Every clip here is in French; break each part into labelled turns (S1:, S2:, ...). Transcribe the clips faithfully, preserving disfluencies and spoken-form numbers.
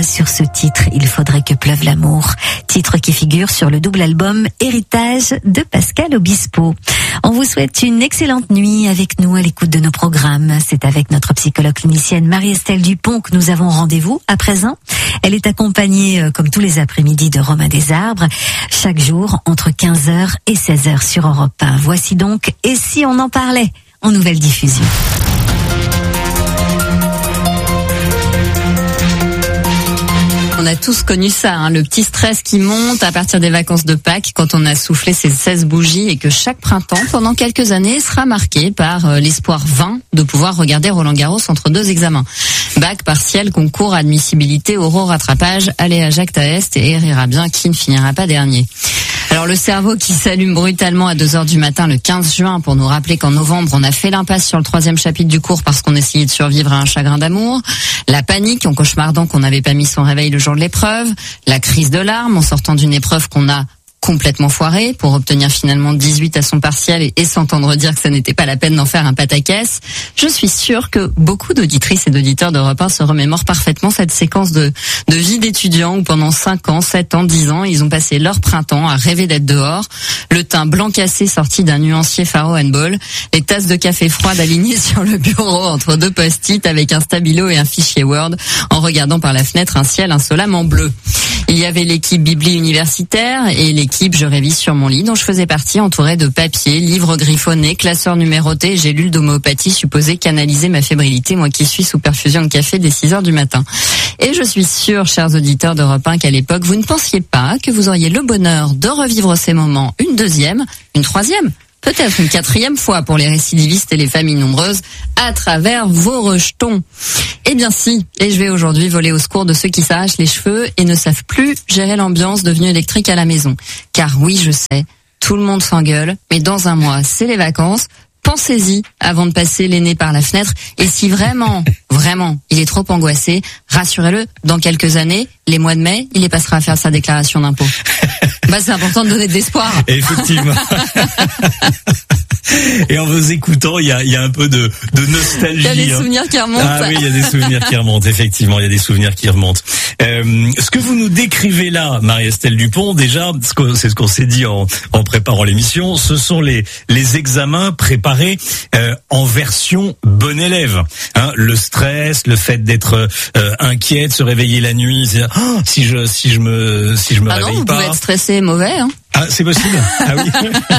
S1: sur ce titre, Il faudrait que pleuve l'amour, titre qui figure sur le double album Héritage de Pascal Obispo. On vous souhaite une excellente nuit avec nous à l'écoute de nos programmes. C'est avec notre psychologue clinicienne Marie-Estelle Dupont que nous avons rendez-vous à présent. Elle est accompagnée, comme tous les après-midi, de Romain Desarbres, chaque jour entre quinze heures et seize heures sur Europe un. Voici donc « Et si on en parlait ?» en nouvelle diffusion.
S2: On a tous connu ça, hein, le petit stress qui monte à partir des vacances de Pâques quand on a soufflé ses seize bougies et que chaque printemps, pendant quelques années, sera marqué par euh, l'espoir vain de pouvoir regarder Roland-Garros entre deux examens. Bac, partiel, concours, admissibilité, oraux, rattrapage, aléa Jacques Est et rira bien qui ne finira pas dernier. Alors le cerveau qui s'allume brutalement à deux heures du matin le quinze juin pour nous rappeler qu'en novembre on a fait l'impasse sur le troisième chapitre du cours parce qu'on essayait de survivre à un chagrin d'amour, la panique en cauchemardant qu'on n'avait pas mis son réveil le jour de l'épreuve, la crise de larmes en sortant d'une épreuve qu'on a complètement foiré pour obtenir finalement dix-huit à son partiel et, et s'entendre dire que ça n'était pas la peine d'en faire un pataquès. Je suis sûre que beaucoup d'auditrices et d'auditeurs d'Europe un se remémorent parfaitement cette séquence de, de vie d'étudiants où pendant cinq ans, sept ans, dix ans, ils ont passé leur printemps à rêver d'être dehors, le teint blanc cassé sorti d'un nuancier Faro Handball, les tasses de café froides alignées sur le bureau entre deux post-it avec un stabilo et un fichier Word en regardant par la fenêtre un ciel insolemment bleu. Il y avait l'équipe Bibli universitaire et l'équipe Je révise sur mon lit dont je faisais partie, entourée de papiers, livres griffonnés, classeurs numérotés, gélules d'homéopathie supposées canaliser ma fébrilité, moi qui suis sous perfusion de café dès six heures du matin. Et je suis sûre, chers auditeurs d'Europe un, qu'à l'époque, vous ne pensiez pas que vous auriez le bonheur de revivre ces moments une deuxième, une troisième, peut-être une quatrième fois pour les récidivistes et les familles nombreuses, à travers vos rejetons. Eh bien si, et je vais aujourd'hui voler au secours de ceux qui s'arrachent les cheveux et ne savent plus gérer l'ambiance devenue électrique à la maison. Car oui, je sais, tout le monde s'engueule, mais dans un mois, c'est les vacances. Pensez-y avant de passer les nez par la fenêtre. Et si vraiment, vraiment, il est trop angoissé, rassurez-le, dans quelques années, les mois de mai, il les passera à faire sa déclaration d'impôt. Bah, c'est important de donner de l'espoir.
S3: Effectivement. Et en vous écoutant, il y a, il y a un peu de, de nostalgie. Il y
S2: a des
S3: hein.
S2: souvenirs qui remontent.
S3: Ah oui, il y a des souvenirs qui remontent, effectivement, il y a des souvenirs qui remontent. Euh, ce que vous nous décrivez là, Marie-Estelle Dupont, déjà, c'est ce qu'on s'est dit en, en préparant l'émission, ce sont les, les examens préparés euh, en version bon élève. Hein, le stress, le fait d'être euh, inquiet, de se réveiller la nuit, c'est, oh, si je si je me si je me
S2: ah
S3: réveille
S2: non, vous
S3: pas.
S2: Vous pouvez être stressé et mauvais. Hein.
S3: Ah, c'est possible. Ah oui.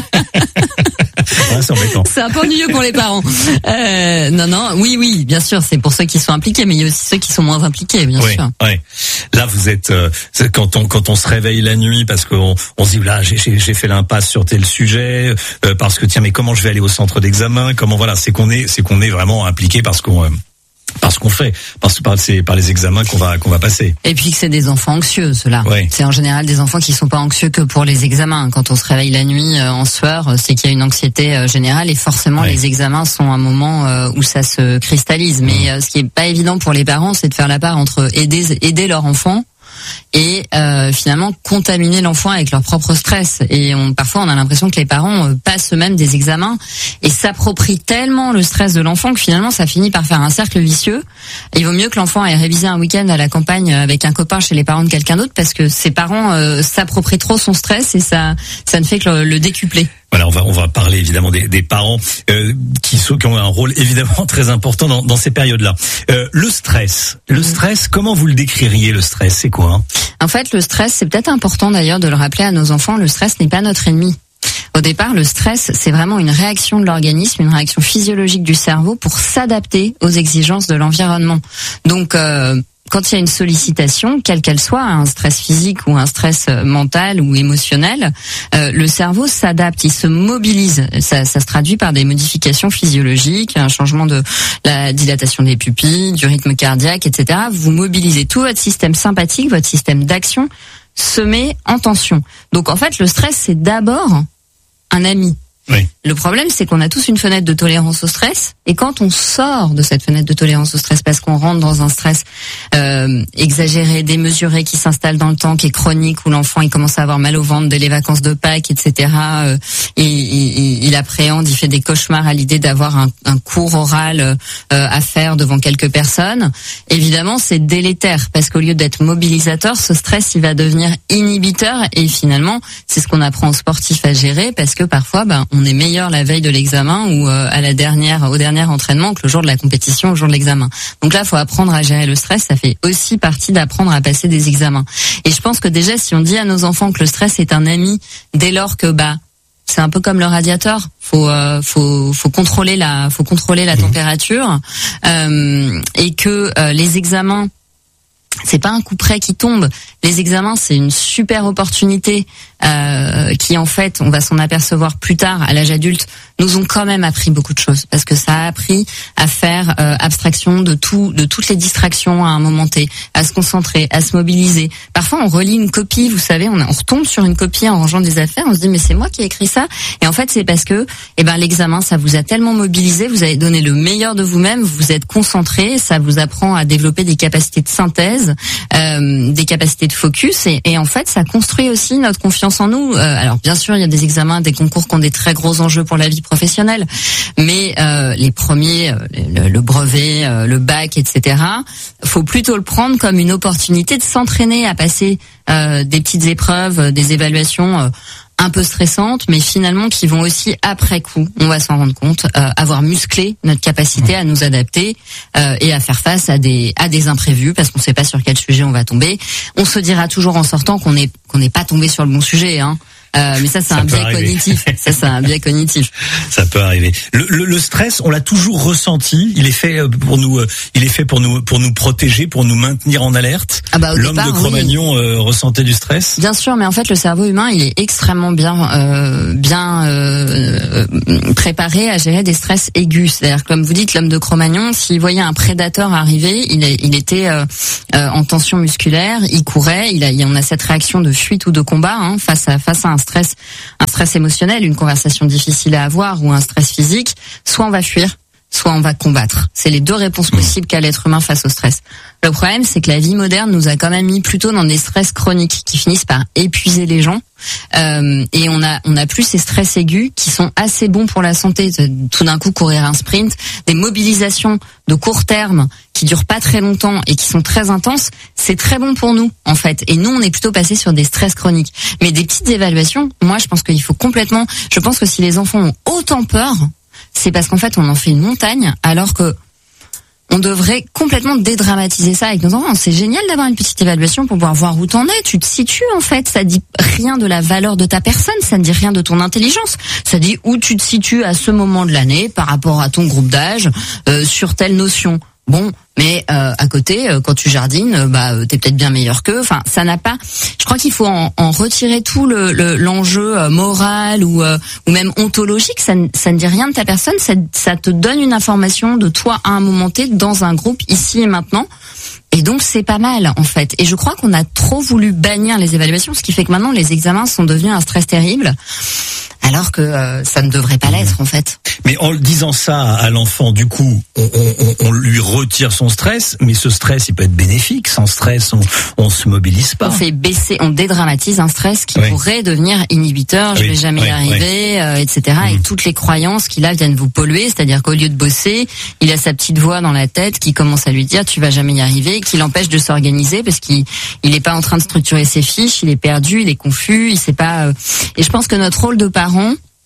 S3: Ah, c'est embêtant.
S2: C'est un peu ennuyeux pour les parents. Euh, non, non, oui, oui, bien sûr, c'est pour ceux qui sont impliqués, mais il y a aussi ceux qui sont moins impliqués, bien
S3: oui,
S2: sûr.
S3: Oui. Là, vous êtes euh, quand on quand on se réveille la nuit parce qu'on on se dit là, j'ai j'ai fait l'impasse sur tel sujet, euh, parce que tiens, mais comment je vais aller au centre d'examen, comment voilà, c'est qu'on est c'est qu'on est vraiment impliqué parce qu'on euh, parce qu'on fait, parce par c'est par les examens qu'on va qu'on va passer.
S2: Et puis que c'est des enfants anxieux, ceux-là.
S3: Oui.
S2: C'est en général des enfants qui sont pas anxieux que pour les examens. Quand on se réveille la nuit euh, en sueur, c'est qu'il y a une anxiété euh, générale et forcément oui. Les examens sont un moment euh, où ça se cristallise. Mais euh, ce qui est pas évident pour les parents, c'est de faire la part entre aider aider leur enfant et euh, finalement contaminer l'enfant avec leur propre stress. Et on, parfois on a l'impression que les parents euh, passent eux-mêmes des examens et s'approprient tellement le stress de l'enfant que finalement ça finit par faire un cercle vicieux. Il vaut mieux que l'enfant ait révisé un week-end à la campagne avec un copain chez les parents de quelqu'un d'autre parce que ses parents euh, s'approprient trop son stress et ça ça ne fait que le, le décupler.
S3: Voilà, on va on va parler évidemment des, des parents euh, qui sont qui ont un rôle évidemment très important dans, dans ces périodes-là. Euh, le stress, le stress, comment vous le décririez le stress, c'est quoi hein
S2: En fait, le stress, c'est peut-être important d'ailleurs de le rappeler à nos enfants. Le stress n'est pas notre ennemi. Au départ, le stress, c'est vraiment une réaction de l'organisme, une réaction physiologique du cerveau pour s'adapter aux exigences de l'environnement. Donc euh, quand il y a une sollicitation, quelle qu'elle soit, un stress physique ou un stress mental ou émotionnel, euh, le cerveau s'adapte, il se mobilise. Ça, ça se traduit par des modifications physiologiques, un changement de la dilatation des pupilles, du rythme cardiaque, et cetera. Vous mobilisez tout votre système sympathique, votre système d'action se met en tension. Donc en fait, le stress, c'est d'abord un ami.
S3: Oui.
S2: Le problème, c'est qu'on a tous une fenêtre de tolérance au stress, et quand on sort de cette fenêtre de tolérance au stress, parce qu'on rentre dans un stress euh, exagéré, démesuré, qui s'installe dans le temps, qui est chronique, où l'enfant il commence à avoir mal au ventre dès les vacances de Pâques, et cetera. Euh, et, il, il appréhende, il fait des cauchemars à l'idée d'avoir un, un cours oral euh, à faire devant quelques personnes. Évidemment, c'est délétère, parce qu'au lieu d'être mobilisateur, ce stress il va devenir inhibiteur, et finalement, c'est ce qu'on apprend aux sportifs à gérer, parce que parfois, ben, on est meilleur la veille de l'examen ou euh, à la dernière, au dernier entraînement que le jour de la compétition, au jour de l'examen. Donc là, il faut apprendre à gérer le stress. Ça fait aussi partie d'apprendre à passer des examens. Et je pense que déjà, si on dit à nos enfants que le stress est un ami, dès lors que bah c'est un peu comme le radiateur, faut euh, faut faut contrôler la faut contrôler la température euh, et que euh, les examens, c'est pas un coup près qui tombe. Les examens, c'est une super opportunité euh, qui, en fait, on va s'en apercevoir plus tard, à l'âge adulte, nous ont quand même appris beaucoup de choses, parce que ça a appris à faire euh, abstraction de tout, de toutes les distractions à un moment T, à se concentrer, à se mobiliser. Parfois, on relit une copie, vous savez, on, on retombe sur une copie en rangeant des affaires, on se dit mais c'est moi qui ai écrit ça. Et en fait, c'est parce que, eh ben, l'examen, ça vous a tellement mobilisé, vous avez donné le meilleur de vous-même, vous vous êtes concentré, ça vous apprend à développer des capacités de synthèse, euh, des capacités de focus, et, et en fait, ça construit aussi notre confiance en nous. Euh, alors, bien sûr, il y a des examens, des concours qui ont des très gros enjeux pour la vie professionnelle, mais euh, les premiers, euh, le, le brevet, euh, le bac, et cetera, faut plutôt le prendre comme une opportunité de s'entraîner à passer euh, des petites épreuves, des évaluations euh, un peu stressantes, mais finalement qui vont aussi, après coup, on va s'en rendre compte, euh, avoir musclé notre capacité à nous adapter euh, et à faire face à des à des imprévus, parce qu'on ne sait pas sur quel sujet on va tomber. On se dira toujours en sortant qu'on est qu'on n'est pas tombé sur le bon sujet, hein. Euh, mais ça, c'est ça un biais arriver. cognitif. Ça, c'est un biais cognitif.
S3: Ça peut arriver. Le, le, le stress, on l'a toujours ressenti. Il est fait pour nous. Il est fait pour nous, pour nous protéger, pour nous maintenir en alerte.
S2: Ah bah,
S3: L'homme
S2: départ,
S3: de Cro-Magnon oui. euh, ressentait du stress.
S2: Bien sûr, mais en fait, le cerveau humain, il est extrêmement bien, euh, bien euh, préparé à gérer des stress aigus. C'est-à-dire, comme vous dites, l'homme de Cro-Magnon, s'il voyait un prédateur arriver, il, est, il était euh, euh, en tension musculaire, il courait. Il a, il, on a cette réaction de fuite ou de combat hein, face à face à un stress, un stress émotionnel, une conversation difficile à avoir ou un stress physique, soit on va fuir, soit on va combattre. C'est les deux réponses possibles qu'a l'être humain face au stress. Le problème, c'est que la vie moderne nous a quand même mis plutôt dans des stress chroniques qui finissent par épuiser les gens. Euh, et on a on a plus ces stress aigus qui sont assez bons pour la santé. Tout d'un coup, courir un sprint, des mobilisations de court terme qui durent pas très longtemps et qui sont très intenses, c'est très bon pour nous en fait. Et nous, on est plutôt passé sur des stress chroniques. Mais des petites évaluations, moi, je pense qu'il faut complètement. Je pense que si les enfants ont autant peur, c'est parce qu'en fait, on en fait une montagne, alors que on devrait complètement dédramatiser ça avec nos enfants. C'est génial d'avoir une petite évaluation pour pouvoir voir où t'en es. Tu te situes, en fait. Ça dit rien de la valeur de ta personne. Ça ne dit rien de ton intelligence. Ça dit où tu te situes à ce moment de l'année par rapport à ton groupe d'âge, euh, sur telle notion. Bon, mais euh, à côté, euh, quand tu jardines, bah t'es peut-être bien meilleur qu'eux. Enfin, ça n'a pas. Je crois qu'il faut en, en retirer tout le, le l'enjeu euh, moral ou euh, ou même ontologique. Ça, ça ne dit rien de ta personne. Ça, ça te donne une information de toi à un moment T dans un groupe ici et maintenant. Et donc c'est pas mal en fait. Et je crois qu'on a trop voulu bannir les évaluations, ce qui fait que maintenant les examens sont devenus un stress terrible. Alors que euh, ça ne devrait pas l'être en fait.
S3: Mais en disant ça à l'enfant, du coup, on, on, on lui retire son stress, mais ce stress, il peut être bénéfique. Sans stress, on, on se mobilise pas.
S2: On fait baisser, on dédramatise un stress qui oui. pourrait devenir inhibiteur. Oui, je vais jamais oui, y arriver, oui. euh, et cetera. Mmh. Et toutes les croyances qui là viennent vous polluer, c'est-à-dire qu'au lieu de bosser, il a sa petite voix dans la tête qui commence à lui dire tu vas jamais y arriver, qui l'empêche de s'organiser parce qu'il il est pas en train de structurer ses fiches, il est perdu, il est confus, il sait pas. Euh... Et je pense que notre rôle de parent,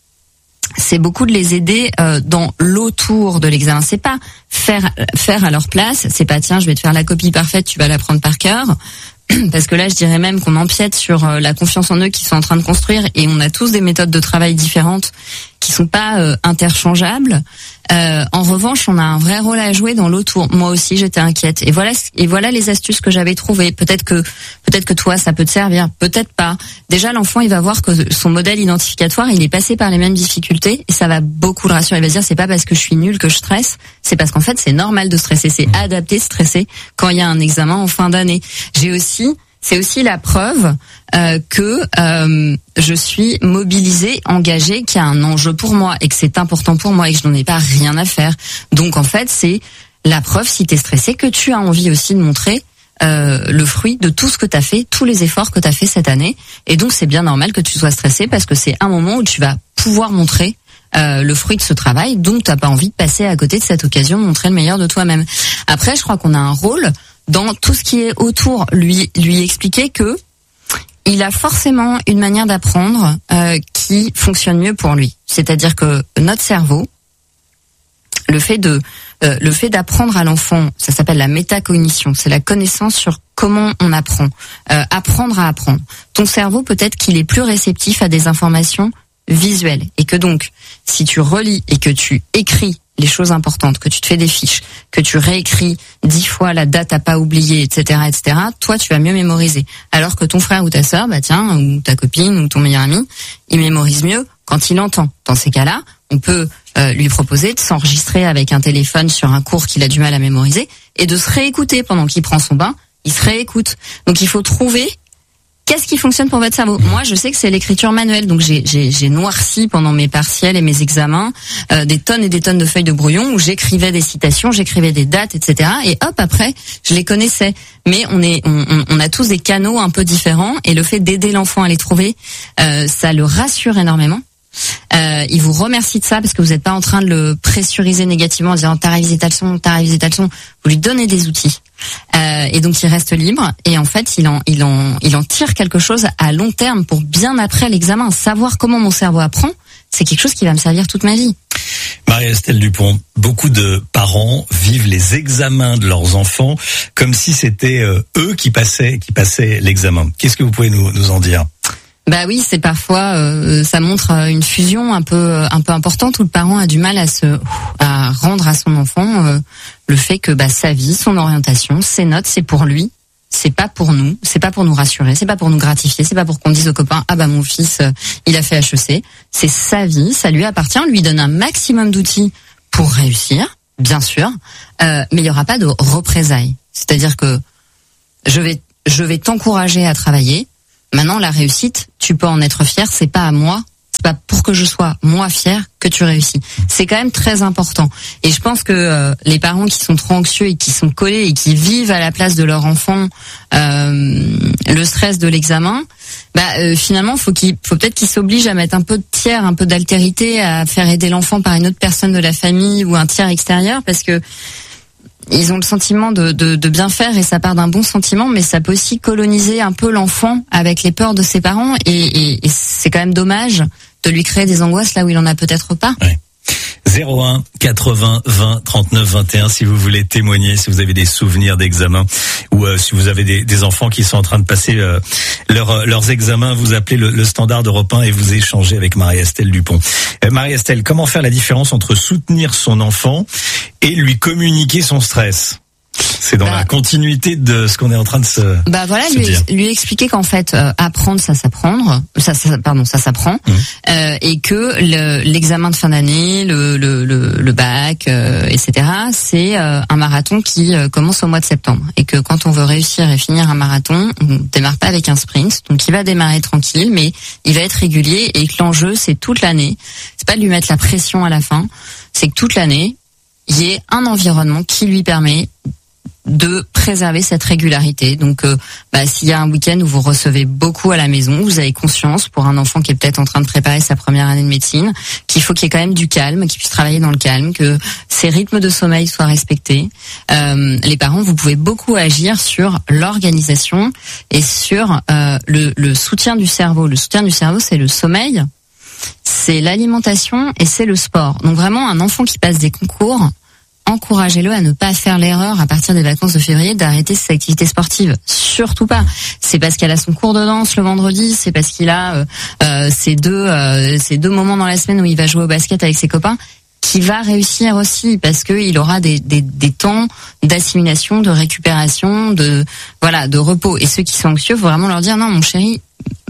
S2: c'est beaucoup de les aider euh, dans l'autour de l'examen. C'est pas faire faire à leur place. C'est pas tiens, je vais te faire la copie parfaite, tu vas la prendre par cœur. Parce que là, je dirais même qu'on empiète sur euh, la confiance en eux qu'ils sont en train de construire, et on a tous des méthodes de travail différentes qui sont pas euh, interchangeables. Euh, en revanche, on a un vrai rôle à jouer dans l'autour. Moi aussi, j'étais inquiète. Et voilà, et voilà les astuces que j'avais trouvées. Peut-être que, peut-être que toi, ça peut te servir. Peut-être pas. Déjà, l'enfant, il va voir que son modèle identificatoire, il est passé par les mêmes difficultés, et ça va beaucoup le rassurer. Il va se dire, c'est pas parce que je suis nul que je stresse. C'est parce qu'en fait, c'est normal de stresser. C'est adapté, stresser quand il y a un examen en fin d'année. J'ai aussi c'est aussi la preuve euh, que euh, je suis mobilisée, engagée, qu'il y a un enjeu pour moi et que c'est important pour moi et que je n'en ai pas rien à faire. Donc en fait, c'est la preuve, si t'es stressé, que tu as envie aussi de montrer euh, le fruit de tout ce que t'as fait, tous les efforts que t'as fait cette année. Et donc c'est bien normal que tu sois stressé parce que c'est un moment où tu vas pouvoir montrer Euh, le fruit de ce travail, donc t'as pas envie de passer à côté de cette occasion de montrer le meilleur de toi-même. Après, je crois qu'on a un rôle dans tout ce qui est autour, lui lui expliquer que il a forcément une manière d'apprendre euh, qui fonctionne mieux pour lui. C'est-à-dire que notre cerveau, le fait de euh, le fait d'apprendre à l'enfant, ça s'appelle la métacognition, c'est la connaissance sur comment on apprend, euh, apprendre à apprendre. Ton cerveau, peut-être qu'il est plus réceptif à des informations visuel, et que donc si tu relis et que tu écris les choses importantes, que tu te fais des fiches, que tu réécris dix fois la date à pas oublier, et cetera, et cetera, toi tu vas mieux mémoriser. Alors que ton frère ou ta sœur, bah tiens, ou ta copine ou ton meilleur ami, il mémorise mieux quand il entend. Dans ces cas-là, on peut euh, lui proposer de s'enregistrer avec un téléphone sur un cours qu'il a du mal à mémoriser et de se réécouter pendant qu'il prend son bain. Il se réécoute. Donc il faut trouver qu'est-ce qui fonctionne pour votre cerveau. Moi, je sais que c'est l'écriture manuelle, donc j'ai, j'ai, j'ai noirci pendant mes partiels et mes examens euh, des tonnes et des tonnes de feuilles de brouillon où j'écrivais des citations, j'écrivais des dates, et cetera. Et hop, après, je les connaissais. Mais on est, on, on, on a tous des canaux un peu différents, et le fait d'aider l'enfant à les trouver, euh, ça le rassure énormément. Euh, il vous remercie de ça parce que vous n'êtes pas en train de le pressuriser négativement en disant t'as révisé ta leçon, t'as révisé ta leçon. Vous lui donnez des outils euh, et donc il reste libre et en fait il en il en il en tire quelque chose à long terme pour bien après l'examen. Savoir comment mon cerveau apprend, c'est quelque chose qui va me servir toute ma vie.
S3: Marie-Estelle Dupont, beaucoup de parents vivent les examens de leurs enfants comme si c'était euh, eux qui passaient qui passaient l'examen. Qu'est-ce que vous pouvez nous nous en dire?
S2: Bah oui, c'est parfois euh, ça montre une fusion un peu un peu importante où le parent a du mal à se à rendre à son enfant euh, le fait que bah sa vie, son orientation, ses notes, c'est pour lui, c'est pas pour nous, c'est pas pour nous rassurer, c'est pas pour nous gratifier, c'est pas pour qu'on dise aux copains ah bah mon fils euh, il a fait H E C, c'est sa vie, ça lui appartient, on lui donne un maximum d'outils pour réussir, bien sûr, euh, mais il y aura pas de représailles. C'est-à-dire que je vais je vais t'encourager à travailler. Maintenant, la réussite, tu peux en être fier, c'est pas à moi, c'est pas pour que je sois moi fier que tu réussis. C'est quand même très important. Et je pense que euh, les parents qui sont trop anxieux et qui sont collés et qui vivent à la place de leur enfant euh, le stress de l'examen, bah euh, finalement, faut qu'il faut peut-être qu'ils s'obligent à mettre un peu de tiers, un peu d'altérité, à faire aider l'enfant par une autre personne de la famille ou un tiers extérieur, parce que ils ont le sentiment de, de, de bien faire et ça part d'un bon sentiment, mais ça peut aussi coloniser un peu l'enfant avec les peurs de ses parents et, et, et c'est quand même dommage de lui créer des angoisses là où il en a peut-être pas.
S3: Ouais. zéro un quatre-vingts vingt trente-neuf vingt et un si vous voulez témoigner, si vous avez des souvenirs d'examen ou euh, si vous avez des, des enfants qui sont en train de passer euh, leur, leurs examens, vous appelez le, le standard Europe un et vous échangez avec Marie-Estelle Dupont. Euh, Marie-Estelle, comment faire la différence entre soutenir son enfant et lui communiquer son stress ? C'est dans bah, la continuité de ce qu'on est en train de se,
S2: bah voilà,
S3: se
S2: lui,
S3: dire.
S2: lui expliquer qu'en fait euh, apprendre ça s'apprendre, ça, ça pardon ça s'apprend, mmh. euh, et que le, l'examen de fin d'année, le le le, le bac, euh, et cetera. C'est euh, un marathon qui euh, commence au mois de septembre et que quand on veut réussir et finir un marathon, on démarre pas avec un sprint, donc il va démarrer tranquille, mais il va être régulier et que l'enjeu c'est toute l'année. C'est pas de lui mettre la pression à la fin, c'est que toute l'année il y ait un environnement qui lui permet de préserver cette régularité. Donc, euh, bah, s'il y a un week-end où vous recevez beaucoup à la maison, vous avez conscience, pour un enfant qui est peut-être en train de préparer sa première année de médecine, qu'il faut qu'il y ait quand même du calme, qu'il puisse travailler dans le calme, que ses rythmes de sommeil soient respectés. Euh, les parents, vous pouvez beaucoup agir sur l'organisation et sur euh, le, le soutien du cerveau. Le soutien du cerveau, c'est le sommeil, c'est l'alimentation et c'est le sport. Donc vraiment, un enfant qui passe des concours, encouragez-le à ne pas faire l'erreur à partir des vacances de février d'arrêter ses activités sportives. Surtout pas. C'est parce qu'elle a son cours de danse le vendredi, c'est parce qu'il a euh, euh, ces deux euh, ces deux moments dans la semaine où il va jouer au basket avec ses copains qui va réussir aussi parce que il aura des des des temps d'assimilation, de récupération, de voilà, de repos. Et ceux qui sont anxieux, faut vraiment leur dire non mon chéri,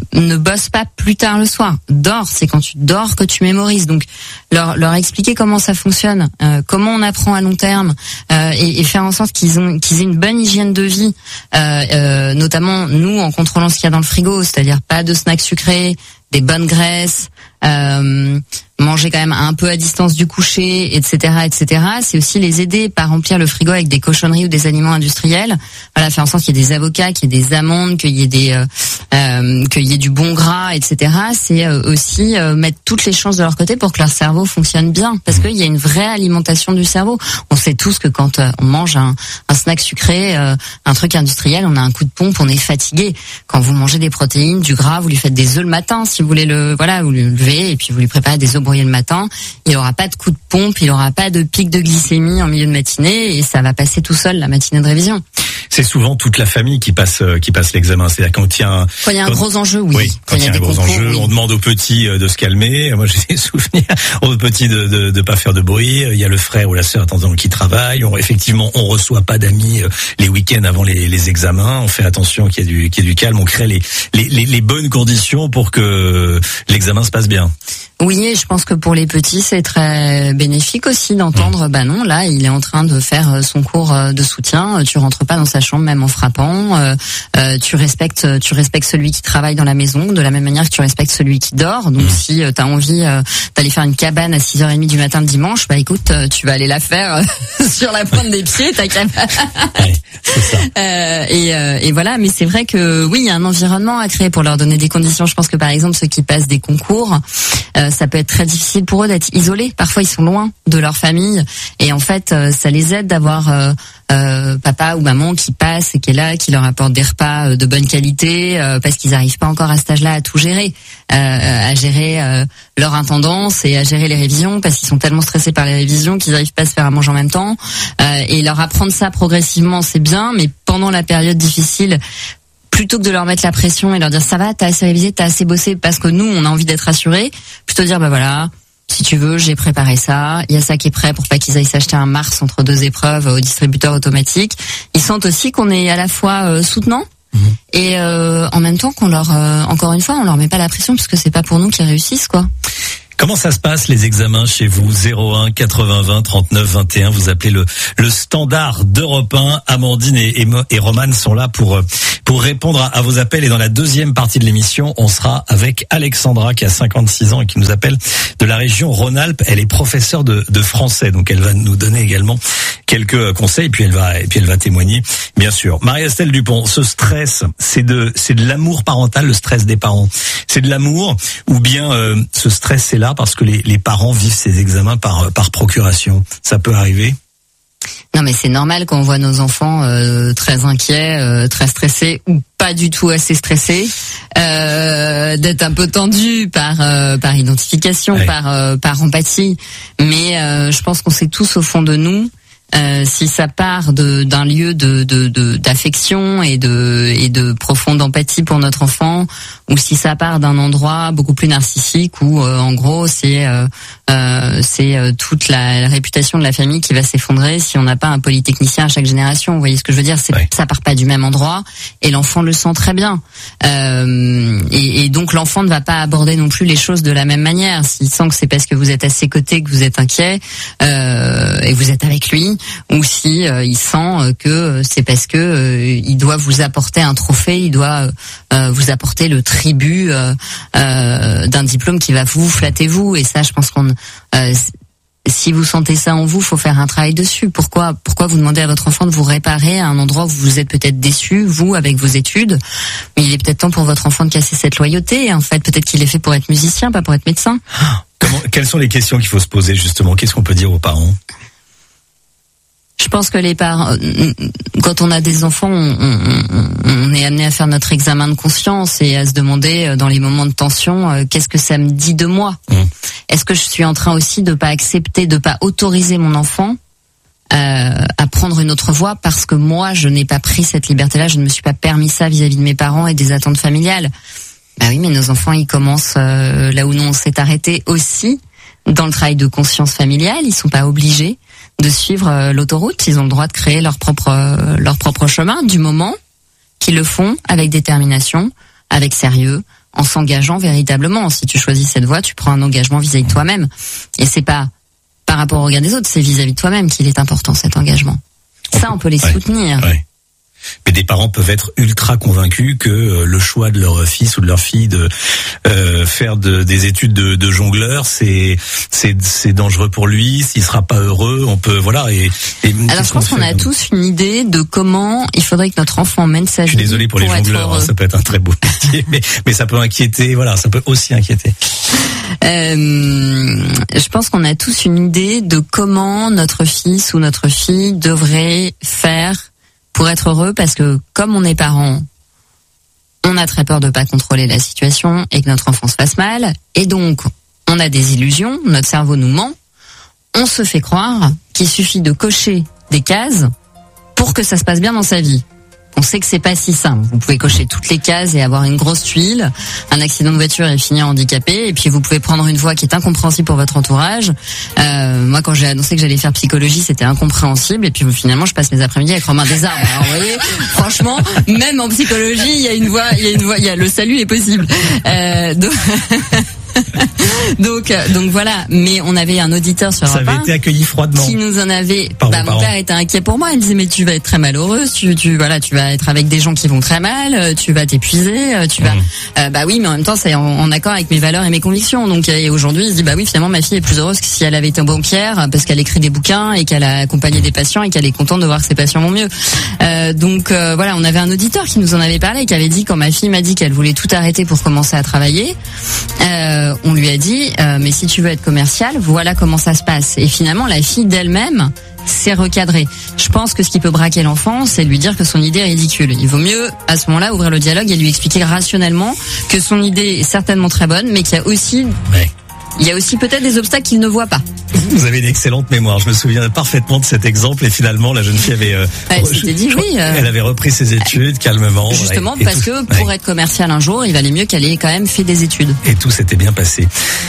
S2: ne bosse pas plus tard le soir. Dors, c'est quand tu dors que tu mémorises. Donc leur leur expliquer comment ça fonctionne, euh, comment on apprend à long terme, euh, et, et faire en sorte qu'ils ont qu'ils aient une bonne hygiène de vie, euh, euh, notamment nous en contrôlant ce qu'il y a dans le frigo, c'est-à-dire pas de snacks sucrés, des bonnes graisses, euh, manger quand même un peu à distance du coucher, et cetera, et cetera. C'est aussi les aider, pas remplir le frigo avec des cochonneries ou des aliments industriels. Voilà, faire en sorte qu'il y ait des avocats, qu'il y ait des amandes, qu'il y ait des, euh, euh, qu'il y ait du bon gras, et cetera. C'est euh, aussi euh, mettre toutes les chances de leur côté pour que leur cerveau fonctionne bien, parce qu'il y a une vraie alimentation du cerveau. On sait tous que quand euh, on mange un, un snack sucré, euh, un truc industriel, on a un coup de pompe, on est fatigué. Quand vous mangez des protéines, du gras, vous lui faites des œufs le matin, si vous voulez le, voilà, vous le levez et puis vous lui préparez des œufs brouillés le matin. Il aura pas de coup de pompe, il aura pas de pic de glycémie en milieu de matinée et ça va passer tout seul la matinée de révision.
S3: C'est souvent toute la famille qui passe qui passe l'examen. C'est-à-dire quand il y a un,
S2: quand il y a un
S3: quand,
S2: gros enjeu, oui.
S3: oui quand, quand il y a un gros
S2: concours,
S3: enjeu,
S2: oui.
S3: On demande aux petits de se calmer. Moi, j'ai des souvenirs aux petits de, de de pas faire de bruit. Il y a le frère ou la sœur attendant qui travaille. On, effectivement, on reçoit pas d'amis les week-ends avant les, les examens. On fait attention qu'il y ait du qu'il y ait du calme. On crée les les les, les bonnes conditions pour que l'examen se passe bien.
S2: Oui, et je pense que pour les petits, c'est très bénéfique aussi d'entendre, mmh. bah non, là, il est en train de faire son cours de soutien, tu rentres pas dans sa chambre même en frappant, euh, euh, tu respectes tu respectes celui qui travaille dans la maison, de la même manière que tu respectes celui qui dort. Donc mmh. si euh, tu as envie euh, d'aller faire une cabane à six heures trente du matin le dimanche, bah écoute, tu vas aller la faire euh, sur la pointe des pieds, ta cabane.
S3: Ouais, c'est ça.
S2: Euh, et, euh, et voilà, mais c'est vrai que oui, il y a un environnement à créer pour leur donner des conditions. Je pense que par exemple, ceux qui passent des concours, euh, ça peut être très difficile pour eux d'être isolés. Parfois, ils sont loin de leur famille. Et en fait, ça les aide d'avoir euh, euh, papa ou maman qui passe et qui est là, qui leur apporte des repas de bonne qualité, euh, parce qu'ils n'arrivent pas encore à cet âge-là à tout gérer, euh, à gérer euh, leur intendance et à gérer les révisions, parce qu'ils sont tellement stressés par les révisions qu'ils n'arrivent pas à se faire à manger en même temps. Euh, et leur apprendre ça progressivement, c'est bien, mais pendant la période difficile, plutôt que de leur mettre la pression et leur dire ça va, t'as assez révisé, t'as assez bossé, parce que nous on a envie d'être rassurés, plutôt dire bah voilà, si tu veux, j'ai préparé ça, il y a ça qui est prêt pour pas qu'ils aillent s'acheter un Mars entre deux épreuves au distributeur automatique. Ils sentent aussi qu'on est à la fois euh, soutenant mmh. et euh, en même temps qu'on leur, euh, encore une fois, on leur met pas la pression parce que c'est pas pour nous qu'ils réussissent quoi.
S3: Comment ça se passe les examens chez vous? zéro un quatre-vingts vingt trente-neuf vingt et un. Vous appelez le le standard d'Europe un. Amandine et, et, et Romane sont là pour pour répondre à, à vos appels. Et dans la deuxième partie de l'émission, on sera avec Alexandra qui a cinquante-six ans et qui nous appelle de la région Rhône-Alpes. Elle est professeure de de français, donc elle va nous donner également quelques conseils. Et puis elle va et puis elle va témoigner, bien sûr. Marie-Estelle Dupont, ce stress, c'est de c'est de l'amour parental, le stress des parents. C'est de l'amour ou bien euh, ce stress c'est là parce que les, les parents vivent ces examens par par procuration. Ça peut arriver?
S2: Non mais c'est normal quand on voit nos enfants euh, très inquiets, euh, très stressés ou pas du tout assez stressés, euh, d'être un peu tendus par euh, par identification, ouais. par euh, par empathie. Mais euh, je pense qu'on sait tous au fond de nous. Euh, si ça part de d'un lieu de de de d'affection et de et de profonde empathie pour notre enfant, ou si ça part d'un endroit beaucoup plus narcissique où euh, en gros c'est euh, euh, c'est euh, toute la, la réputation de la famille qui va s'effondrer si on n'a pas un polytechnicien à chaque génération. Vous voyez ce que je veux dire? C'est ouais. Ça part pas du même endroit et l'enfant le sent très bien. Euh, et, et donc l'enfant ne va pas aborder non plus les choses de la même manière. S'il sent que c'est parce que vous êtes à ses côtés que vous êtes inquiet euh, et vous êtes avec lui, ou si euh, il sent que c'est parce que euh, il doit vous apporter un trophée, il doit euh, vous apporter le tribut euh, euh, d'un diplôme qui va vous flatter vous. Et ça, je pense qu'on euh, si vous sentez ça en vous, faut faire un travail dessus. Pourquoi pourquoi vous demandez à votre enfant de vous réparer à un endroit où vous êtes peut-être déçu, vous, avec vos études, mais il est peut-être temps pour votre enfant de casser cette loyauté. En fait, peut-être qu'il est fait pour être musicien, pas pour être médecin.
S3: Comment, quelles sont les questions qu'il faut se poser justement? Qu'est-ce qu'on peut dire aux parents?
S2: Je pense que les parents, quand on a des enfants, on, on, on est amené à faire notre examen de conscience et à se demander dans les moments de tension, qu'est-ce que ça me dit de moi? Mmh. Est-ce que je suis en train aussi de pas accepter, de pas autoriser mon enfant euh, à prendre une autre voie parce que moi je n'ai pas pris cette liberté-là, je ne me suis pas permis ça vis-à-vis de mes parents et des attentes familiales. Bah oui, mais nos enfants ils commencent euh, là où nous on s'est arrêté aussi dans le travail de conscience familiale. Ils sont pas obligés de suivre l'autoroute, ils ont le droit de créer leur propre leur propre chemin du moment qu'ils le font avec détermination, avec sérieux, en s'engageant véritablement. Si tu choisis cette voie, tu prends un engagement vis-à-vis de toi-même. Et c'est pas par rapport au regard des autres, c'est vis-à-vis de toi-même qu'il est important, cet engagement. Ça, on peut les
S3: ouais,
S2: soutenir.
S3: Ouais. Mais des parents peuvent être ultra convaincus que euh, le choix de leur fils ou de leur fille de euh, faire de, des études de, de jongleur, c'est c'est c'est dangereux pour lui. S'il sera pas heureux, on peut voilà. Et, et
S2: alors je pense qu'on, qu'on a tous une idée de comment il faudrait que notre enfant mène sa vie.
S3: Je suis désolé pour, pour les jongleurs, hein, ça peut être un très beau métier, mais mais ça peut inquiéter. Voilà, ça peut aussi inquiéter.
S2: Euh, je pense qu'on a tous une idée de comment notre fils ou notre fille devrait faire pour être heureux, parce que comme on est parents, on a très peur de pas contrôler la situation et que notre enfant se fasse mal, et donc on a des illusions, notre cerveau nous ment, on se fait croire qu'il suffit de cocher des cases pour que ça se passe bien dans sa vie. On sait que c'est pas si simple. Vous pouvez cocher toutes les cases et avoir une grosse tuile, un accident de voiture et finir handicapé, et puis vous pouvez prendre une voie qui est incompréhensible pour votre entourage. Euh, moi, quand j'ai annoncé que j'allais faire psychologie, c'était incompréhensible, et puis finalement, je passe mes après-midi avec Romain Desarbres. Alors, vous voyez, franchement, même en psychologie, il y a une voie, il y a une voie, il y a le salut est possible. Euh, donc donc, donc voilà. Mais on avait un auditeur sur
S3: ça avait été accueilli froidement.
S2: Qui nous en avait. Bah, mon père était inquiet pour moi. Il me disait mais tu vas être très malheureuse. Tu, tu, voilà, tu vas être avec des gens qui vont très mal. Tu vas t'épuiser. Tu vas. Mmh. Euh, bah oui, mais en même temps, c'est en, en accord avec mes valeurs et mes convictions. Donc et aujourd'hui, il se dit bah oui, finalement, ma fille est plus heureuse que si elle avait été banquière, parce qu'elle écrit des bouquins et qu'elle a accompagné des patients et qu'elle est contente de voir que ses patients vont mieux. Euh, donc euh, voilà, on avait un auditeur qui nous en avait parlé, qui avait dit quand ma fille m'a dit qu'elle voulait tout arrêter pour commencer à travailler. Euh, on lui a dit euh, mais si tu veux être commercial, voilà comment ça se passe. Et finalement la fille d'elle-même s'est recadrée. Je pense que ce qui peut braquer l'enfant, c'est lui dire que son idée est ridicule. Il vaut mieux à ce moment-là ouvrir le dialogue et lui expliquer rationnellement que son idée est certainement très bonne, mais qu'il y a aussi ouais. il y a aussi peut-être des obstacles qu'il ne voit pas.
S3: Vous avez une excellente mémoire. Je me souviens parfaitement de cet exemple. Et finalement, la jeune fille avait, euh,
S2: elle s'était dit oui. Euh,
S3: elle avait repris ses études euh, calmement.
S2: Justement,
S3: et, et
S2: parce
S3: tout,
S2: que pour
S3: ouais.
S2: être commercial un jour, il valait mieux qu'elle ait quand même fait des études.
S3: Et tout s'était bien passé.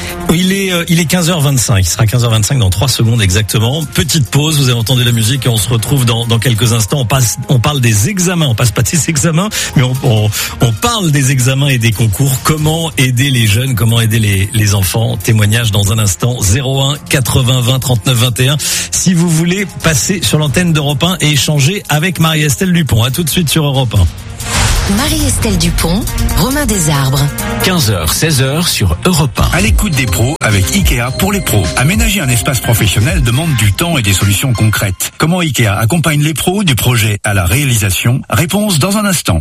S3: Il est, euh, il est quinze heures vingt-cinq. Il sera quinze heures vingt-cinq dans trois secondes exactement. Petite pause. Vous avez entendu la musique et on se retrouve dans, dans quelques instants. On passe, on parle des examens. On passe pas des examens, mais on, on, on parle des examens et des concours. Comment aider les jeunes? Comment aider les, les enfants? Témoignage dans un instant. zéro un quatre-vingts vingt trente-neuf vingt et un. Si vous voulez passer sur l'antenne d'Europe un et échanger avec Marie-Estelle Dupont. À tout de suite sur Europe un.
S4: Marie-Estelle Dupont, Romain Desarbres.
S5: quinze heures, seize heures sur Europe un.
S6: À l'écoute des pros avec Ikea pour les pros. Aménager un espace professionnel demande du temps et des solutions concrètes. Comment Ikea accompagne les pros du projet à la réalisation? Réponse dans un instant.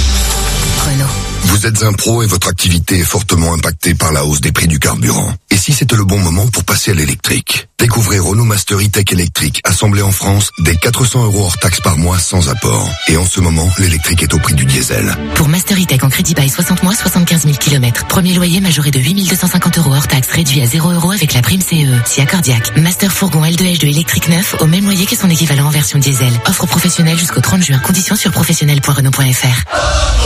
S4: Renault.
S7: Vous êtes un pro et votre activité est fortement impactée par la hausse des prix du carburant. Et si c'était le bon moment pour passer à l'électrique? Découvrez Renault Master E-Tech électrique, assemblé en France, dès quatre cents euros hors taxe par mois sans apport. Et en ce moment, l'électrique est au prix du diesel.
S4: Pour Master E-Tech en crédit bail soixante mois, soixante-quinze mille kilomètres. Premier loyer majoré de huit mille deux cent cinquante euros hors taxe, réduit à zéro euros avec la prime C E. Si accordiaque. Master fourgon L deux H deux électrique neuf au même loyer que son équivalent en version diesel. Offre professionnelle jusqu'au trente juin. Conditions sur professionnel point renault point f r.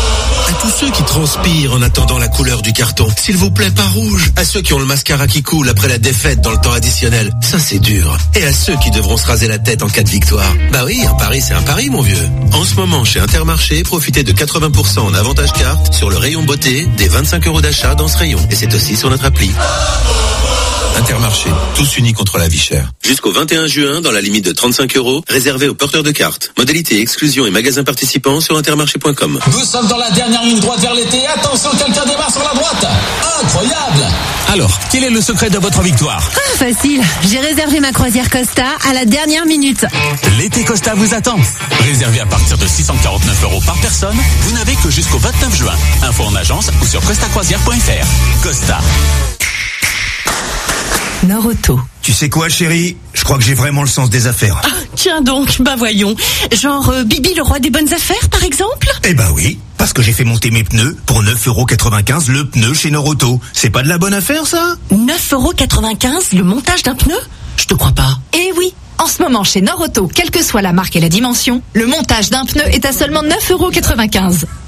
S8: À tous ceux qui transpirent en attendant la couleur du carton, s'il vous plaît, pas rouge. À ceux qui ont le mascara qui coule après la défaite dans le temps additionnel, ça c'est dur. Et à ceux qui devront se raser la tête en cas de victoire. Bah oui, un pari c'est un pari, mon vieux. En ce moment, chez Intermarché, profitez de quatre-vingts pour cent en avantage carte sur le rayon beauté des vingt-cinq euros d'achat dans ce rayon. Et c'est aussi sur notre appli. Intermarché, tous unis contre la vie chère. Jusqu'au vingt et un juin, dans la limite de trente-cinq euros, réservé aux porteurs de cartes. Modalité, exclusion et magasins participants sur intermarché point com.
S9: Nous sommes dans la dernière ligne droite vers l'été. Attention, quelqu'un démarre sur la droite. Incroyable!
S5: Alors, quel est le secret de votre victoire?
S10: Ah, facile. J'ai réservé ma croisière Costa à la dernière minute.
S5: L'été Costa vous attend. Réservé à partir de six cent quarante-neuf euros par personne, vous n'avez que jusqu'au vingt-neuf juin. Info en agence ou sur costa croisière point f r. Costa.
S10: Nord-Auto.
S11: Tu sais quoi, chérie? Je crois que j'ai vraiment le sens des affaires.
S10: Ah, tiens donc, bah voyons. Genre euh, Bibi le roi des bonnes affaires, par exemple?
S11: Eh bah oui, parce que j'ai fait monter mes pneus pour neuf euros quatre-vingt-quinze le pneu chez Nord-Auto. C'est pas de la bonne affaire, ça?
S10: neuf euros quatre-vingt-quinze le montage d'un pneu? Je te crois pas.
S12: Eh oui, en ce moment chez Nord-Auto, quelle que soit la marque et la dimension, le montage d'un pneu est à seulement neuf euros quatre-vingt-quinze.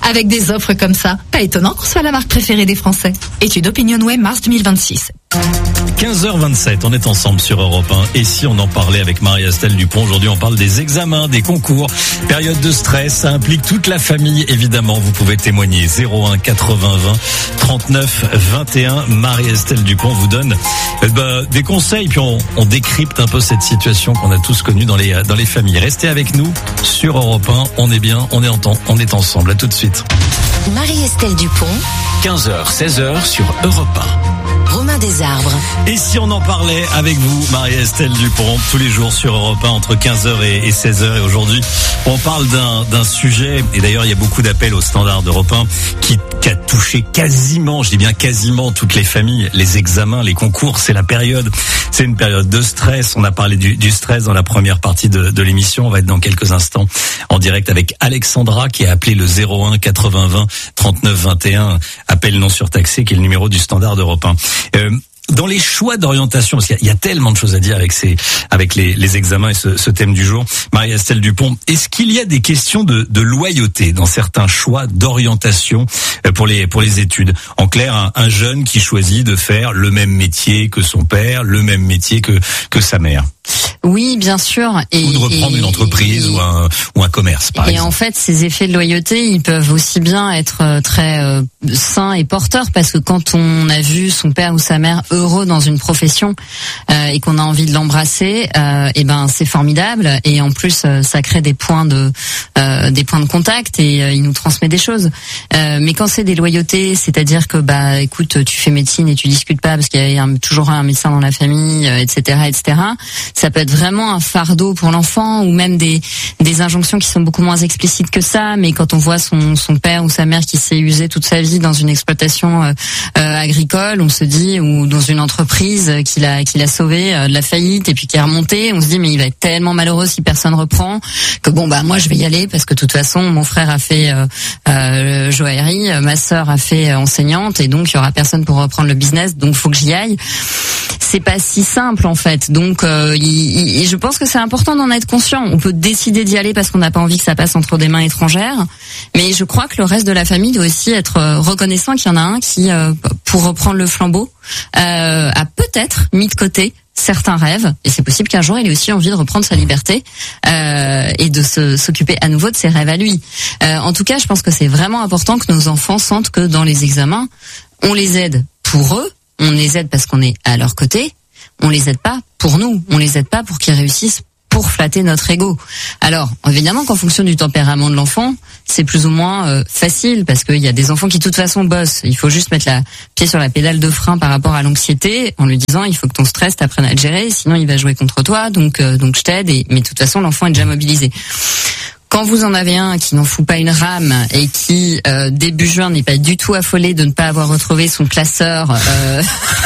S12: Avec des offres comme ça, pas étonnant qu'on soit la marque préférée des Français. Étude Opinionway mars deux mille vingt-six.
S3: quinze heures vingt-sept, on est ensemble sur Europe un. Et si on en parlait avec Marie-Estelle Dupont, aujourd'hui on parle des examens, des concours, période de stress, ça implique toute la famille évidemment. Vous pouvez témoigner zéro un quatre-vingts vingt trente-neuf vingt et un. Marie-Estelle Dupont vous donne eh ben, des conseils, puis on, on décrypte un peu cette situation qu'on a tous connue dans les dans les familles. Restez avec nous sur Europe un, on est bien, on est en temps, on est ensemble. À tout de suite.
S4: Marie-Estelle Dupont,
S5: quinze heures seize heures sur Europe un.
S4: Romain Desarbres.
S3: Et si on en parlait avec vous, Marie-Estelle Dupont, tous les jours sur Europe un entre quinze heures et seize heures. Et aujourd'hui, on parle d'un d'un sujet, et d'ailleurs il y a beaucoup d'appels au standard d'Europe un qui, qui a touché quasiment, je dis bien quasiment toutes les familles. Les examens, les concours, c'est la période, c'est une période de stress. On a parlé du, du stress dans la première partie de, de l'émission. On va être dans quelques instants en direct avec Alexandra qui a appelé le zéro un quatre-vingts vingt trente-neuf vingt et un, appel non surtaxé qui est le numéro du standard d'Europe un. Euh, dans les choix d'orientation, parce qu'il y a, il y a tellement de choses à dire avec ces, avec les, les examens et ce, ce thème du jour, Marie-Estelle Dupont, est-ce qu'il y a des questions de, de loyauté dans certains choix d'orientation pour les, pour les études? En clair, un, un jeune qui choisit de faire le même métier que son père, le même métier que, que sa mère.
S2: Oui, bien sûr. Et,
S3: ou de reprendre
S2: et,
S3: une entreprise
S2: et,
S3: ou un ou un commerce, par
S2: et
S3: exemple.
S2: Et en fait, ces effets de loyauté, ils peuvent aussi bien être très euh, sains et porteurs, parce que quand on a vu son père ou sa mère heureux dans une profession euh, et qu'on a envie de l'embrasser, euh, et ben c'est formidable. Et en plus, euh, ça crée des points de euh, des points de contact et euh, il nous transmet des choses. Euh, mais quand c'est des loyautés, c'est-à-dire que bah écoute, tu fais médecine et tu discutes pas parce qu'il y a un, toujours un médecin dans la famille, euh, et cetera, et cetera. Ça peut être vraiment un fardeau pour l'enfant, ou même des des injonctions qui sont beaucoup moins explicites que ça, mais quand on voit son son père ou sa mère qui s'est usé toute sa vie dans une exploitation euh, euh, agricole, on se dit, ou dans une entreprise qui l'a qui l'a sauvé euh, de la faillite et puis qui est remonté, on se dit mais il va être tellement malheureux si personne reprend que bon bah moi je vais y aller parce que de toute façon mon frère a fait euh, euh, joaillerie, ma sœur a fait enseignante et donc il y aura personne pour reprendre le business, donc faut que j'y aille. C'est pas si simple en fait, donc euh, il, il, je pense que c'est important d'en être conscient. On peut décider d'y aller parce qu'on n'a pas envie que ça passe entre des mains étrangères, mais je crois que le reste de la famille doit aussi être reconnaissant qu'il y en a un qui, euh, pour reprendre le flambeau, euh, a peut-être mis de côté certains rêves, et c'est possible qu'un jour il ait aussi envie de reprendre sa liberté euh, et de se, s'occuper à nouveau de ses rêves à lui. Euh, en tout cas, je pense que c'est vraiment important que nos enfants sentent que dans les examens, on les aide pour eux, on les aide parce qu'on est à leur côté, on les aide pas pour nous, on les aide pas pour qu'ils réussissent pour flatter notre ego. Alors, évidemment qu'en fonction du tempérament de l'enfant, c'est plus ou moins euh, facile, parce qu'il y a des enfants qui de toute façon bossent. Il faut juste mettre la pied sur la pédale de frein par rapport à l'anxiété, en lui disant il faut que ton stress t'apprenne à le gérer, sinon il va jouer contre toi, donc euh, donc je t'aide. Et, mais de toute façon, l'enfant est déjà mobilisé. Quand vous en avez un qui n'en fout pas une rame et qui, euh, début juin, n'est pas du tout affolé de ne pas avoir retrouvé son classeur euh,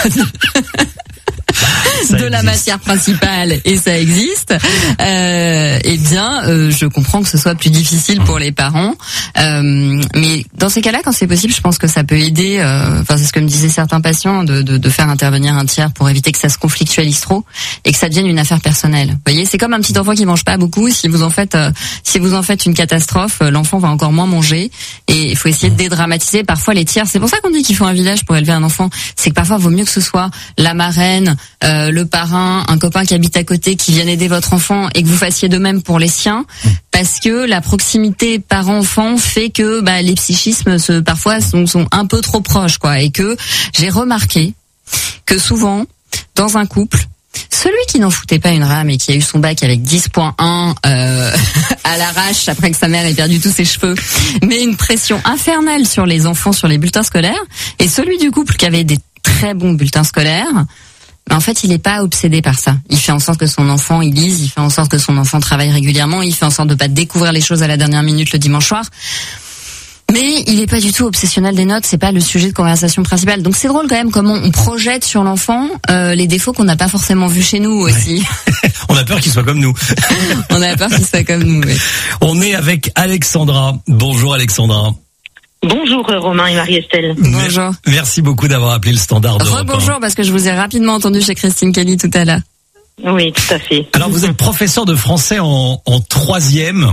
S2: de la matière principale, et ça existe, euh, eh bien, euh, je comprends que ce soit plus difficile pour les parents. Euh, mais dans ces cas-là, quand c'est possible, je pense que ça peut aider. Euh, enfin, c'est ce que me disaient certains patients, de, de, de faire intervenir un tiers pour éviter que ça se conflictualise trop et que ça devienne une affaire personnelle. Vous voyez, c'est comme un petit enfant qui mange pas beaucoup. Si vous en faites, euh, si vous en faites une catastrophe, l'enfant va encore moins manger. Et il faut essayer de dédramatiser. Parfois, les tiers, c'est pour ça qu'on dit qu'il faut un village pour élever un enfant. C'est que parfois, il vaut mieux que ce soit la marraine, euh, le parrain, un copain qui habite à côté, qui vienne aider votre enfant, et que vous fassiez de même pour les siens, parce que la proximité parent-enfant fait que bah, les psychismes se, parfois sont, sont un peu trop proches, quoi. Et que j'ai remarqué que souvent, dans un couple, celui qui n'en foutait pas une rame et qui a eu son bac avec dix virgule un euh, à l'arrache après que sa mère ait perdu tous ses cheveux, met une pression infernale sur les enfants, sur les bulletins scolaires, et celui du couple qui avait des très bons bulletins scolaires, en fait, il n'est pas obsédé par ça. Il fait en sorte que son enfant il lise, il fait en sorte que son enfant travaille régulièrement, il fait en sorte de pas découvrir les choses à la dernière minute le dimanche soir. Mais il n'est pas du tout obsessionnel des notes, c'est pas le sujet de conversation principal. Donc c'est drôle quand même comment on projette sur l'enfant euh, les défauts qu'on n'a pas forcément vus chez nous aussi.
S3: Ouais. On a peur qu'il soit comme nous.
S2: On a peur qu'il soit comme nous, oui.
S3: On est avec Alexandra. Bonjour Alexandra.
S13: Bonjour Romain et Marie-Estelle.
S2: Bonjour.
S3: Merci beaucoup d'avoir appelé le standard d'Europe.
S2: Rebonjour, parce que je vous ai rapidement entendu chez Christine Kelly tout à l'heure.
S13: Oui, tout à fait.
S3: Alors vous êtes professeur de français en, en troisième.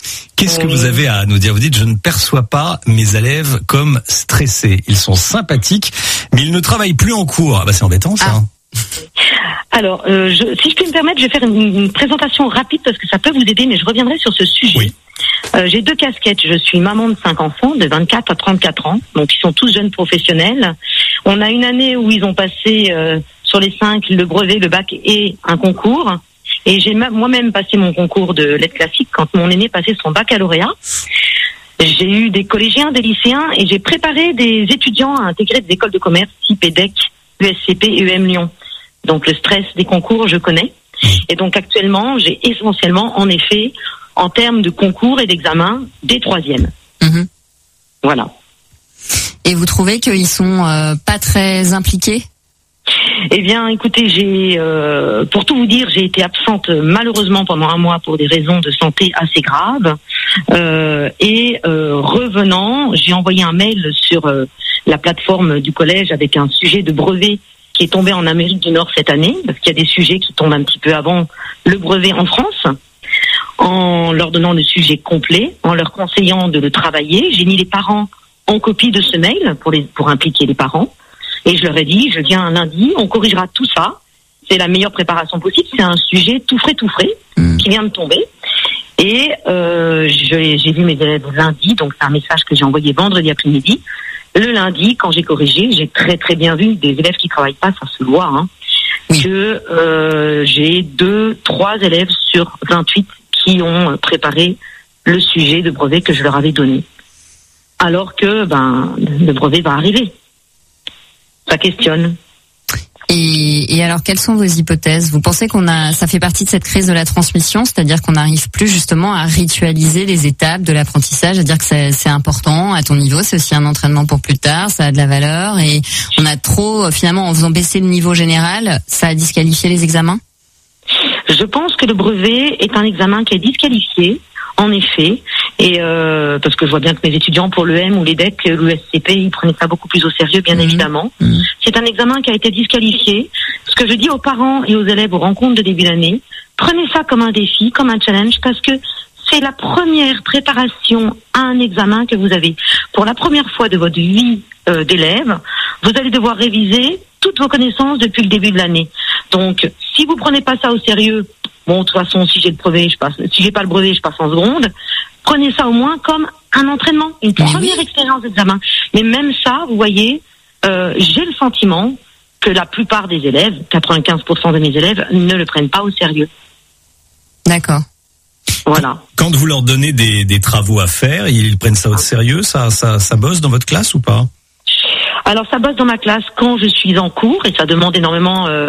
S3: Qu'est-ce que vous avez à nous dire? Vous dites, je ne perçois pas mes élèves comme stressés. Ils sont sympathiques, mais ils ne travaillent plus en cours. Ah bah c'est embêtant ça.
S13: Ah. Alors, euh, je, si je puis me permettre, je vais faire une, une présentation rapide parce que ça peut vous aider, mais je reviendrai sur ce sujet.
S3: Oui.
S13: Euh, j'ai deux casquettes. Je suis maman de cinq enfants, de vingt-quatre à trente-quatre ans, donc ils sont tous jeunes professionnels. On a une année où ils ont passé euh, sur les cinq le brevet, le bac et un concours. Et j'ai ma- moi-même passé mon concours de lettres classiques quand mon aîné passait son baccalauréat. J'ai eu des collégiens, des lycéens, et j'ai préparé des étudiants à intégrer des écoles de commerce type E D E C, U S C P et U M Lyon. Donc le stress des concours, je connais. Et donc actuellement, j'ai essentiellement, en effet, en termes de concours et d'examens, des troisièmes.
S2: Mmh.
S13: Voilà.
S2: Et vous trouvez qu'ils sont euh, pas très impliqués?
S13: Eh bien, écoutez, j'ai, euh, pour tout vous dire, j'ai été absente malheureusement pendant un mois pour des raisons de santé assez graves. Euh, et euh, revenant, j'ai envoyé un mail sur euh, la plateforme du collège avec un sujet de brevet qui est tombé en Amérique du Nord cette année, parce qu'il y a des sujets qui tombent un petit peu avant le brevet en France, en leur donnant le sujet complet, en leur conseillant de le travailler. J'ai mis les parents en copie de ce mail pour, les, pour impliquer les parents. Et je leur ai dit, je viens un lundi, on corrigera tout ça. C'est la meilleure préparation possible. C'est un sujet tout frais, tout frais, mmh. qui vient de tomber. Et euh, je, j'ai vu mes élèves lundi, donc c'est un message que j'ai envoyé vendredi après-midi. Le lundi, quand j'ai corrigé, j'ai très très bien vu des élèves qui travaillent pas, ça se voit, hein, oui. que euh, j'ai deux, trois élèves sur vingt-huit qui ont préparé le sujet de brevet que je leur avais donné. Alors que ben le brevet va arriver. Ça questionne.
S2: Et, et alors, quelles sont vos hypothèses? Vous pensez qu'on a, ça fait partie de cette crise de la transmission, c'est-à-dire qu'on n'arrive plus justement à ritualiser les étapes de l'apprentissage, à dire que c'est, c'est important à ton niveau, c'est aussi un entraînement pour plus tard, ça a de la valeur, et on a trop, finalement, en faisant baisser le niveau général, ça a disqualifié les examens?
S13: Je pense que le brevet est un examen qui est disqualifié, en effet, et euh, parce que je vois bien que mes étudiants pour l'E M ou l'E D E C, l'U S C P, ils prenaient ça beaucoup plus au sérieux, bien mmh. évidemment. Mmh. C'est un examen qui a été disqualifié. Ce que je dis aux parents et aux élèves aux rencontres de début d'année, prenez ça comme un défi, comme un challenge, parce que c'est la première préparation à un examen que vous avez. Pour la première fois de votre vie euh, d'élève, vous allez devoir réviser toutes vos connaissances depuis le début de l'année. Donc, si vous prenez pas ça au sérieux, bon, de toute façon, si j'ai le brevet, je passe. Si j'ai pas le brevet, je passe en seconde. Prenez ça au moins comme un entraînement, une première oui. expérience d'examen. Mais même ça, vous voyez, euh, j'ai le sentiment que la plupart des élèves, quatre-vingt-quinze pour cent de mes élèves, ne le prennent pas au sérieux.
S2: D'accord.
S13: Voilà.
S3: Quand vous leur donnez des, des travaux à faire, ils prennent ça au sérieux, ça, ça, ça bosse dans votre classe ou pas?
S13: Alors, ça bosse dans ma classe quand je suis en cours et ça demande énormément... Euh,